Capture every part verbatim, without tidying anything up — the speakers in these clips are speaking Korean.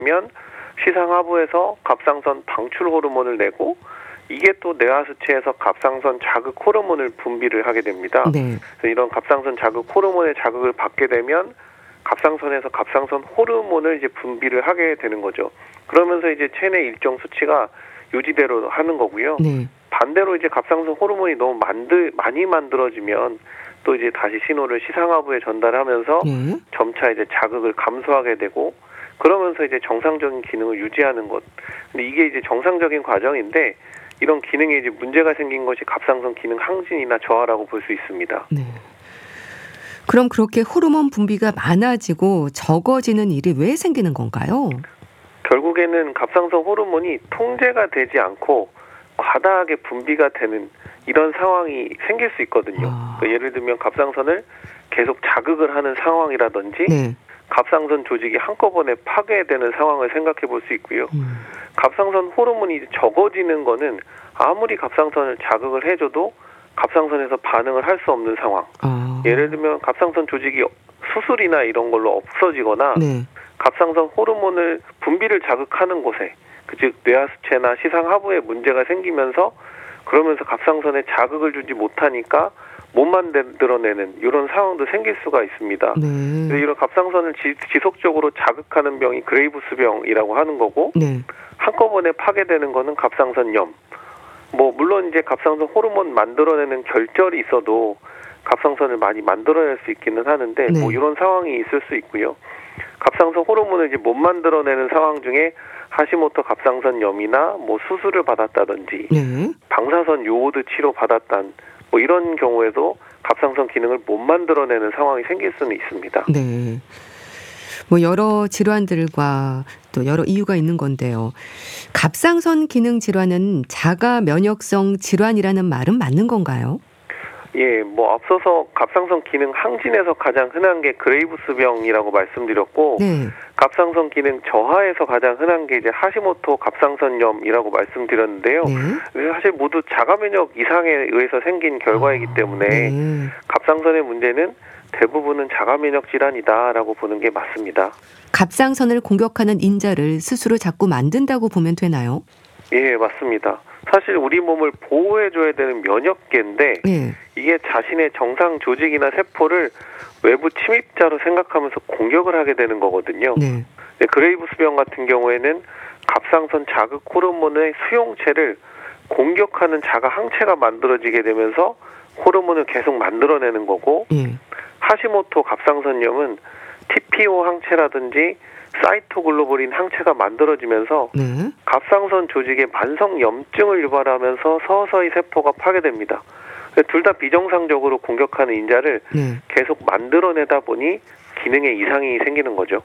면 시상하부에서 갑상선 방출 호르몬을 내고 이게 또 뇌하수체에서 갑상선 자극 호르몬을 분비를 하게 됩니다. 네. 그래서 이런 갑상선 자극 호르몬의 자극을 받게 되면 갑상선에서 갑상선 호르몬을 이제 분비를 하게 되는 거죠. 그러면서 이제 체내 일정 수치가 유지대로 하는 거고요. 네. 반대로 이제 갑상선 호르몬이 너무 만들, 많이 만들어지면 또 이제 다시 신호를 시상하부에 전달하면서 네. 점차 이제 자극을 감소하게 되고 그러면서 이제 정상적인 기능을 유지하는 것. 근데 이게 이제 정상적인 과정인데 이런 기능에 이제 문제가 생긴 것이 갑상선 기능 항진이나 저하라고 볼 수 있습니다. 네. 그럼 그렇게 호르몬 분비가 많아지고 적어지는 일이 왜 생기는 건가요? 결국에는 갑상선 호르몬이 통제가 되지 않고 과다하게 분비가 되는 이런 상황이 생길 수 있거든요. 아. 그러니까 예를 들면 갑상선을 계속 자극을 하는 상황이라든지 네. 갑상선 조직이 한꺼번에 파괴되는 상황을 생각해 볼 수 있고요. 음. 갑상선 호르몬이 적어지는 거는 아무리 갑상선을 자극을 해줘도 갑상선에서 반응을 할 수 없는 상황. 아. 예를 들면 갑상선 조직이 수술이나 이런 걸로 없어지거나 네. 갑상선 호르몬을 분비를 자극하는 곳에 즉 뇌하수체나 시상하부에 문제가 생기면서 그러면서 갑상선에 자극을 주지 못하니까 못 만들어내는 이런 상황도 생길 수가 있습니다. 네. 이런 갑상선을 지, 지속적으로 자극하는 병이 그레이브스병이라고 하는 거고 네. 한꺼번에 파괴되는 거는 갑상선염. 뭐 물론 이제 갑상선 호르몬 만들어내는 결절이 있어도 갑상선을 많이 만들어낼 수 있기는 하는데 네. 뭐 이런 상황이 있을 수 있고요. 갑상선 호르몬을 이제 못 만들어내는 상황 중에 하시모토 갑상선염이나 뭐 수술을 받았다든지 네. 방사선 요오드 치료 받았단 뭐 이런 경우에도 갑상선 기능을 못 만들어내는 상황이 생길 수는 있습니다. 네. 뭐 여러 질환들과 또 여러 이유가 있는 건데요. 갑상선 기능 질환은 자가 면역성 질환이라는 말은 맞는 건가요? 예, 뭐 앞서서 갑상선 기능 항진에서 가장 흔한 게 그레이브스병이라고 말씀드렸고 네. 갑상선 기능 저하에서 가장 흔한 게 이제 하시모토 갑상선염이라고 말씀드렸는데요. 네. 사실 모두 자가 면역 이상에 의해서 생긴 결과이기 때문에 네. 갑상선의 문제는 대부분은 자가 면역 질환이다라고 보는 게 맞습니다. 갑상선을 공격하는 인자를 스스로 자꾸 만든다고 보면 되나요? 예, 맞습니다. 사실 우리 몸을 보호해줘야 되는 면역계인데 네. 이게 자신의 정상 조직이나 세포를 외부 침입자로 생각하면서 공격을 하게 되는 거거든요. 네. 네, 그레이브스병 같은 경우에는 갑상선 자극 호르몬의 수용체를 공격하는 자가 항체가 만들어지게 되면서 호르몬을 계속 만들어내는 거고 네. 하시모토 갑상선염은 티피오 항체라든지 사이토글로불린 항체가 만들어지면서 네. 갑상선 조직에 만성 염증을 유발하면서 서서히 세포가 파괴됩니다. 둘 다 비정상적으로 공격하는 인자를 네. 계속 만들어내다 보니 기능에 이상이 생기는 거죠.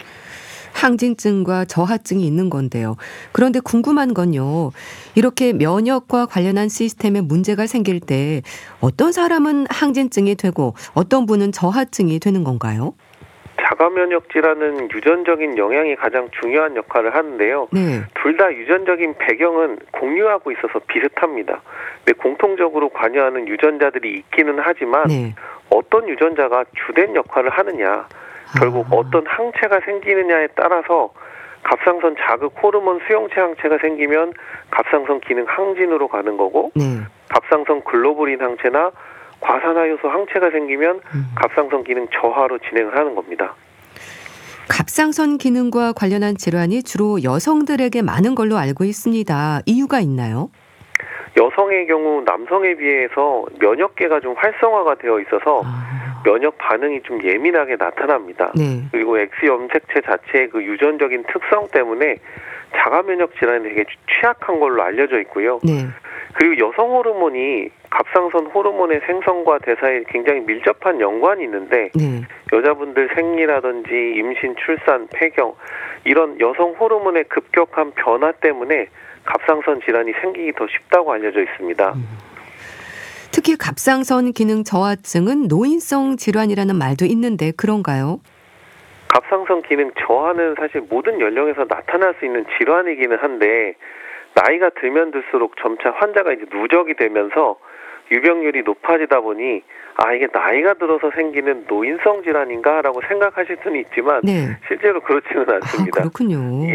항진증과 저하증이 있는 건데요. 그런데 궁금한 건요. 이렇게 면역과 관련한 시스템에 문제가 생길 때 어떤 사람은 항진증이 되고 어떤 분은 저하증이 되는 건가요? 자가면역 질환은 유전적인 영향이 가장 중요한 역할을 하는데요. 네. 둘 다 유전적인 배경은 공유하고 있어서 비슷합니다. 근데 공통적으로 관여하는 유전자들이 있기는 하지만 네. 어떤 유전자가 주된 역할을 하느냐, 결국 아. 어떤 항체가 생기느냐에 따라서 갑상선 자극 호르몬 수용체 항체가 생기면 갑상선 기능 항진으로 가는 거고 네. 갑상선 글로불린 항체나 과산화효소 항체가 생기면 음. 갑상선 기능 저하로 진행을 하는 겁니다. 갑상선 기능과 관련한 질환이 주로 여성들에게 많은 걸로 알고 있습니다. 이유가 있나요? 여성의 경우 남성에 비해서 면역계가 좀 활성화가 되어 있어서 아. 면역 반응이 좀 예민하게 나타납니다. 네. 그리고 X 염색체 자체의 그 유전적인 특성 때문에 자가 면역 질환에 되게 취약한 걸로 알려져 있고요. 네. 그리고 여성 호르몬이 갑상선 호르몬의 생성과 대사에 굉장히 밀접한 연관이 있는데 네. 여자분들 생리라든지 임신, 출산, 폐경 이런 여성 호르몬의 급격한 변화 때문에 갑상선 질환이 생기기 더 쉽다고 알려져 있습니다. 음. 특히 갑상선 기능 저하증은 노인성 질환이라는 말도 있는데 그런가요? 갑상선 기능 저하는 사실 모든 연령에서 나타날 수 있는 질환이기는 한데 나이가 들면 들수록 점차 환자가 이제 누적이 되면서 유병률이 높아지다 보니 아 이게 나이가 들어서 생기는 노인성 질환인가라고 생각하실 수는 있지만 네. 실제로 그렇지는 아, 않습니다. 그렇군요.